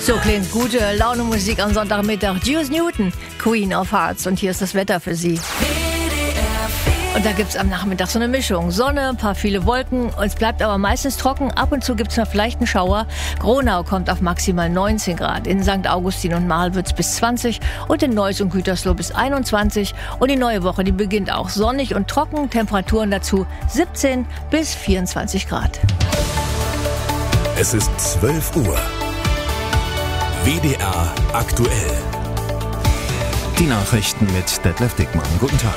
So klingt gute Laune-Musik am Sonntagmittag. Juice Newton, Queen of Hearts. Und hier ist das Wetter für Sie. Und da gibt's am Nachmittag so eine Mischung. Sonne, ein paar viele Wolken. Es bleibt aber meistens trocken. Ab und zu gibt's noch vielleicht einen Schauer. Gronau kommt auf maximal 19 Grad. In St. Augustin und Marl wird's bis 20. Und in Neuss und Gütersloh bis 21. Und die neue Woche, die beginnt auch sonnig und trocken. Temperaturen dazu 17 bis 24 Grad. Es ist 12 Uhr. WDR aktuell. Die Nachrichten mit Detlef Dickmann. Guten Tag.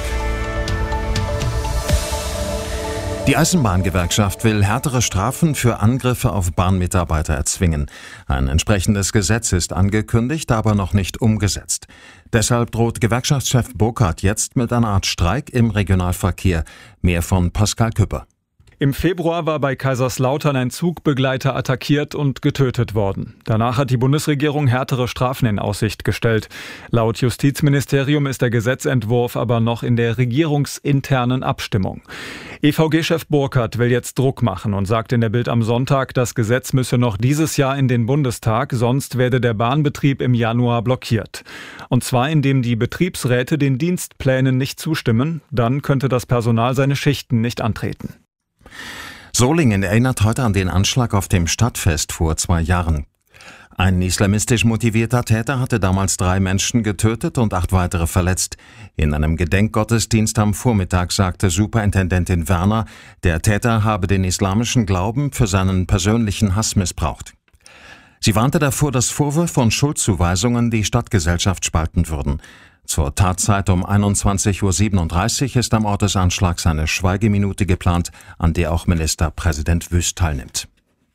Die Eisenbahngewerkschaft will härtere Strafen für Angriffe auf Bahnmitarbeiter erzwingen. Ein entsprechendes Gesetz ist angekündigt, aber noch nicht umgesetzt. Deshalb droht Gewerkschaftschef Burkhardt jetzt mit einer Art Streik im Regionalverkehr. Mehr von Pascal Küpper. Im Februar war bei Kaiserslautern ein Zugbegleiter attackiert und getötet worden. Danach hat die Bundesregierung härtere Strafen in Aussicht gestellt. Laut Justizministerium ist der Gesetzentwurf aber noch in der regierungsinternen Abstimmung. EVG-Chef Burkhardt will jetzt Druck machen und sagt in der Bild am Sonntag, das Gesetz müsse noch dieses Jahr in den Bundestag, sonst werde der Bahnbetrieb im Januar blockiert. Und zwar indem die Betriebsräte den Dienstplänen nicht zustimmen, dann könnte das Personal seine Schichten nicht antreten. Solingen erinnert heute an den Anschlag auf dem Stadtfest vor 2 Jahren. Ein islamistisch motivierter Täter hatte damals 3 Menschen getötet und 8 weitere verletzt. In einem Gedenkgottesdienst am Vormittag sagte Superintendentin Werner, der Täter habe den islamischen Glauben für seinen persönlichen Hass missbraucht. Sie warnte davor, dass Vorwürfe und Schuldzuweisungen die Stadtgesellschaft spalten würden. Zur Tatzeit um 21:37 Uhr ist am Ort des Anschlags eine Schweigeminute geplant, an der auch Ministerpräsident Wüst teilnimmt.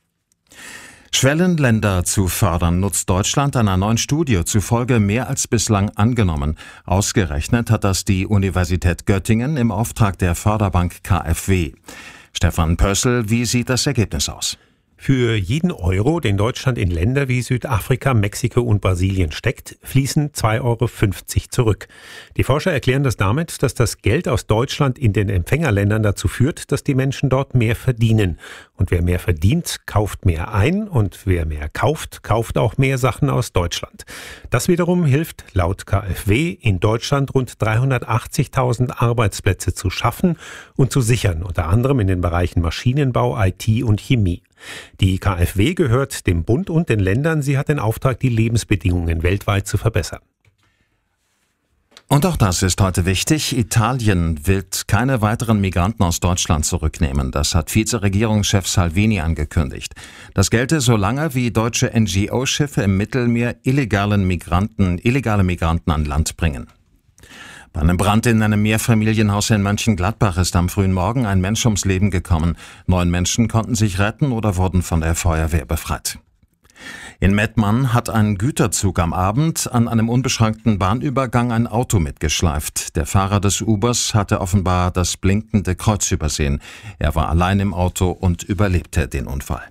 Schwellenländer zu fördern nutzt Deutschland einer neuen Studie zufolge mehr als bislang angenommen. Ausgerechnet hat das die Universität Göttingen im Auftrag der Förderbank KfW. Stefan Pössl, wie sieht das Ergebnis aus? Für jeden Euro, den Deutschland in Länder wie Südafrika, Mexiko und Brasilien steckt, fließen 2,50 Euro zurück. Die Forscher erklären das damit, dass das Geld aus Deutschland in den Empfängerländern dazu führt, dass die Menschen dort mehr verdienen. Und wer mehr verdient, kauft mehr ein, und wer mehr kauft, kauft auch mehr Sachen aus Deutschland. Das wiederum hilft laut KfW in Deutschland rund 380.000 Arbeitsplätze zu schaffen und zu sichern, unter anderem in den Bereichen Maschinenbau, IT und Chemie. Die KfW gehört dem Bund und den Ländern. Sie hat den Auftrag, die Lebensbedingungen weltweit zu verbessern. Und auch das ist heute wichtig. Italien wird keine weiteren Migranten aus Deutschland zurücknehmen. Das hat Vizeregierungschef Salvini angekündigt. Das gelte so lange, wie deutsche NGO-Schiffe im Mittelmeer illegale Migranten an Land bringen. Bei einem Brand in einem Mehrfamilienhaus in Mönchengladbach ist am frühen Morgen ein Mensch ums Leben gekommen. 9 Menschen konnten sich retten oder wurden von der Feuerwehr befreit. In Mettmann hat ein Güterzug am Abend an einem unbeschränkten Bahnübergang ein Auto mitgeschleift. Der Fahrer des Ubers hatte offenbar das blinkende Kreuz übersehen. Er war allein im Auto und überlebte den Unfall.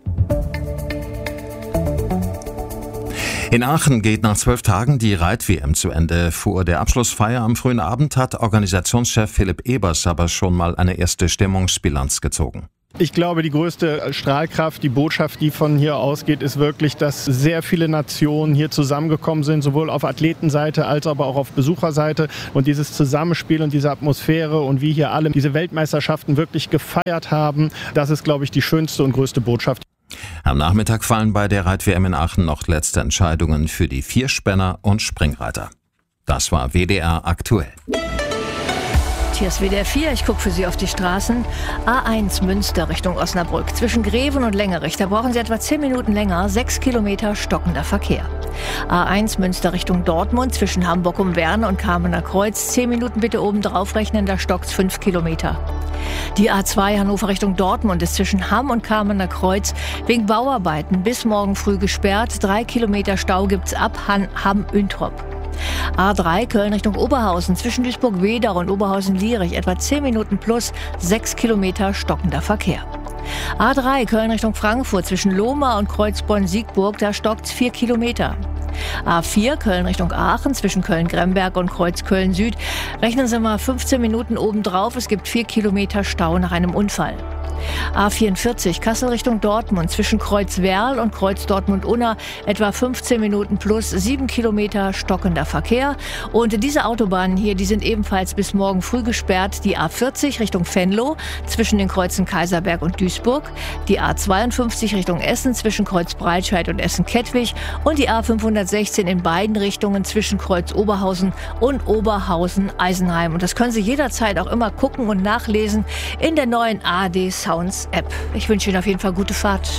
In Aachen geht nach 12 Tagen die Reit-WM zu Ende. Vor der Abschlussfeier am frühen Abend hat Organisationschef Philipp Ebers aber schon mal eine erste Stimmungsbilanz gezogen. Ich glaube, die größte Strahlkraft, die Botschaft, die von hier ausgeht, ist wirklich, dass sehr viele Nationen hier zusammengekommen sind, sowohl auf Athletenseite als aber auch auf Besucherseite. Und dieses Zusammenspiel und diese Atmosphäre und wie hier alle diese Weltmeisterschaften wirklich gefeiert haben, das ist, glaube ich, die schönste und größte Botschaft. Am Nachmittag fallen bei der Reit-WM in Aachen noch letzte Entscheidungen für die Vierspänner und Springreiter. Das war WDR aktuell. Hier ist WDR 4, ich gucke für Sie auf die Straßen. A1 Münster Richtung Osnabrück. Zwischen Greven und Längerich, da brauchen Sie etwa 10 Minuten länger, 6 Kilometer stockender Verkehr. A1 Münster Richtung Dortmund, zwischen Hamburg um Werne und Kamener Kreuz. 10 Minuten bitte oben drauf rechnen, da stockt's 5 Kilometer. Die A2 Hannover Richtung Dortmund ist zwischen Hamm und Kamener Kreuz wegen Bauarbeiten bis morgen früh gesperrt. 3 Kilometer Stau gibt's ab Hamm-Üntrop. A3 Köln Richtung Oberhausen, zwischen Duisburg-Wedau und Oberhausen-Lierich etwa 10 Minuten plus 6 Kilometer stockender Verkehr. A3 Köln Richtung Frankfurt, zwischen Lohmar und Kreuzborn-Siegburg, da stockt's 4 Kilometer. A4 Köln Richtung Aachen, zwischen Köln-Gremberg und Kreuz-Köln-Süd. Rechnen Sie mal 15 Minuten obendrauf, es gibt 4 Kilometer Stau nach einem Unfall. A44 Kassel Richtung Dortmund zwischen Kreuzwerl und Kreuz Dortmund-Unna etwa 15 Minuten plus 7 Kilometer stockender Verkehr. Und diese Autobahnen hier, die sind ebenfalls bis morgen früh gesperrt. Die A40 Richtung Venlo zwischen den Kreuzen Kaiserberg und Duisburg, die A52 Richtung Essen zwischen Kreuz Breitscheid und Essen-Kettwig und die A516 in beiden Richtungen zwischen Kreuz Oberhausen und Oberhausen-Eisenheim. Und das können Sie jederzeit auch immer gucken und nachlesen in der neuen ARD Sounds App. Ich wünsche Ihnen auf jeden Fall gute Fahrt.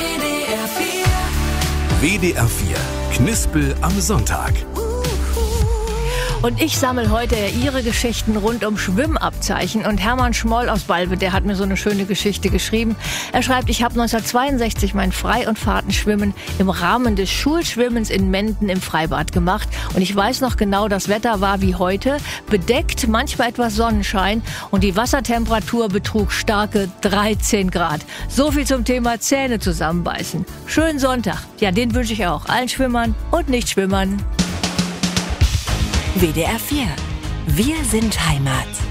WDR 4 Knispel am Sonntag. Und ich sammle heute Ihre Geschichten rund um Schwimmabzeichen. Und Hermann Schmoll aus Balve, der hat mir so eine schöne Geschichte geschrieben. Er schreibt, ich habe 1962 mein Frei- und Fahrtenschwimmen im Rahmen des Schulschwimmens in Menden im Freibad gemacht. Und ich weiß noch genau, das Wetter war wie heute, bedeckt, manchmal etwas Sonnenschein. Und die Wassertemperatur betrug starke 13 Grad. So viel zum Thema Zähne zusammenbeißen. Schönen Sonntag. Ja, den wünsche ich auch allen Schwimmern und Nichtschwimmern. WDR 4. Wir sind Heimat.